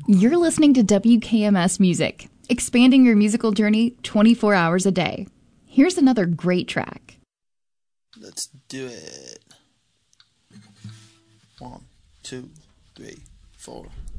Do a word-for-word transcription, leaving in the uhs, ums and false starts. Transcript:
You're listening to W K M S Music, expanding your musical journey twenty-four hours a day. Here's another great track. Let's do it. One, two, three, four.